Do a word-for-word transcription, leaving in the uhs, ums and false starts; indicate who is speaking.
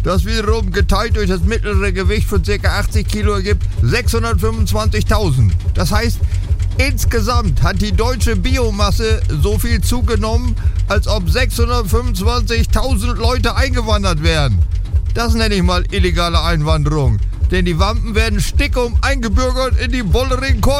Speaker 1: Das wiederum geteilt durch das mittlere Gewicht von ca. achtzig Kilo ergibt sechshundertfünfundzwanzigtausend. Das heißt, insgesamt hat die deutsche Biomasse so viel zugenommen, als ob sechshundertfünfundzwanzigtausend Leute eingewandert wären. Das nenne ich mal illegale Einwanderung. Denn die Wampen werden stickum eingebürgert in die Bollering